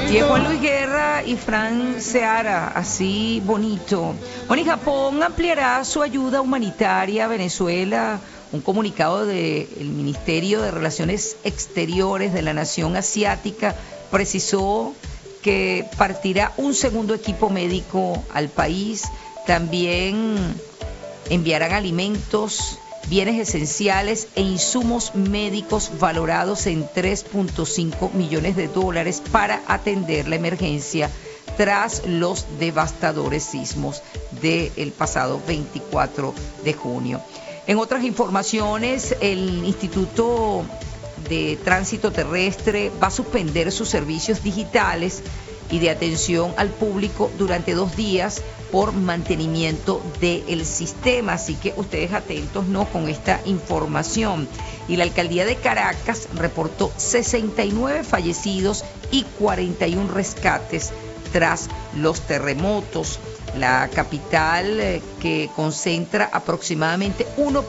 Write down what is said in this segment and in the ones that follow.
Y es Juan Luis Guerra y Fran Seara, así bonito. Bueno, y Japón ampliará su ayuda humanitaria a Venezuela. Un comunicado del Ministerio de Relaciones Exteriores de la nación asiática precisó que partirá un segundo equipo médico al país. También enviarán alimentos, bienes esenciales e insumos médicos valorados en $3.5 millones para atender la emergencia tras los devastadores sismos del pasado 24 de junio. En otras informaciones, el Instituto de Tránsito Terrestre va a suspender sus servicios digitales y de atención al público durante 2 días por mantenimiento del sistema, así que ustedes atentos, ¿no?, con esta información. Y la alcaldía de Caracas reportó 69 fallecidos y 41 rescates tras los terremotos. La capital, que concentra aproximadamente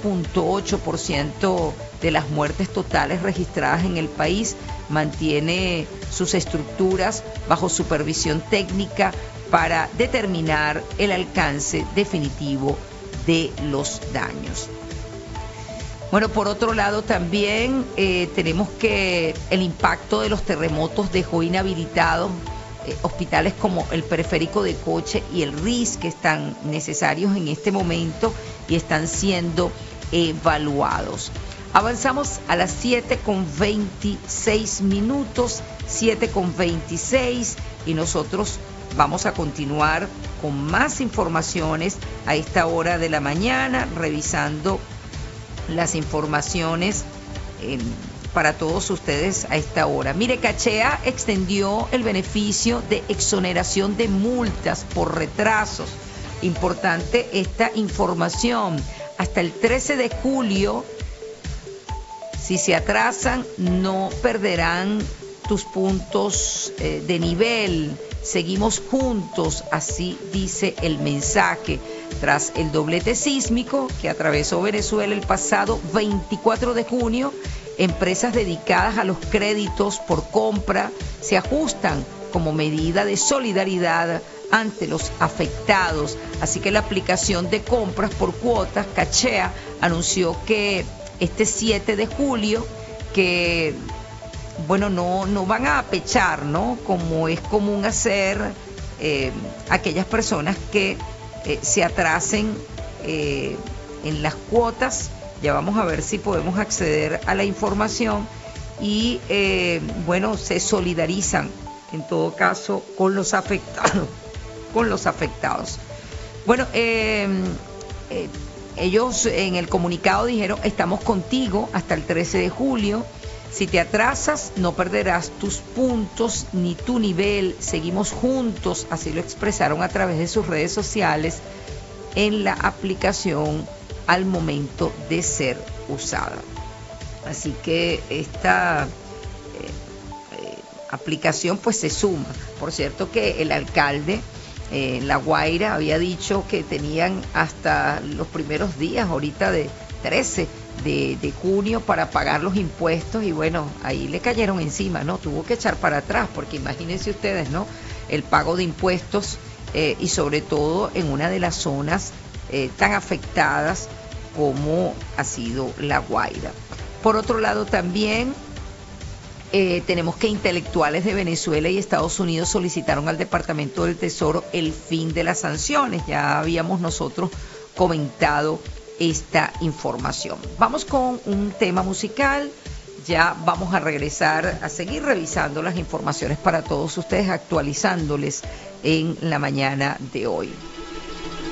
1.8% de las muertes totales registradas en el país, mantiene sus estructuras bajo supervisión técnica para determinar el alcance definitivo de los daños. Bueno, por otro lado también tenemos que el impacto de los terremotos dejó inhabilitados hospitales como el Periférico de Coche y el RIS, que están necesarios en este momento y están siendo evaluados. Avanzamos a las 7:26, 7:26, y nosotros vamos a continuar con más informaciones a esta hora de la mañana, revisando las informaciones para todos ustedes a esta hora. Mire, Cachea extendió el beneficio de exoneración de multas por retrasos. Importante esta información. Hasta el 13 de julio, si se atrasan, no perderán tus puntos de nivel. Seguimos juntos, así dice el mensaje. Tras el doblete sísmico que atravesó Venezuela el pasado 24 de junio, empresas dedicadas a los créditos por compra se ajustan como medida de solidaridad ante los afectados. Así que la aplicación de compras por cuotas, Cachea, anunció que este 7 de julio, que bueno, no van a apechar, ¿no?, como es común hacer aquellas personas que se atrasen en las cuotas. Ya vamos a ver si podemos acceder a la información y, bueno, se solidarizan en todo caso con los afectados. Bueno, ellos en el comunicado dijeron: estamos contigo hasta el 13 de julio. Si te atrasas, no perderás tus puntos ni tu nivel. Seguimos juntos. Así lo expresaron a través de sus redes sociales en la aplicación al momento de ser usada. Así que esta aplicación pues se suma. Por cierto que el alcalde La Guaira había dicho que tenían hasta los primeros días, ahorita de 13 de junio, para pagar los impuestos, y bueno, ahí le cayeron encima, ¿no? Tuvo que echar para atrás, porque imagínense ustedes, ¿no?, el pago de impuestos y sobre todo en una de las zonas tan afectadas como ha sido La Guaira. Por otro lado también tenemos que intelectuales de Venezuela y Estados Unidos solicitaron al Departamento del Tesoro el fin de las sanciones. Ya habíamos nosotros comentado esta información. Vamos con un tema musical. Ya vamos a regresar a seguir revisando las informaciones para todos ustedes, actualizándoles en la mañana de hoy.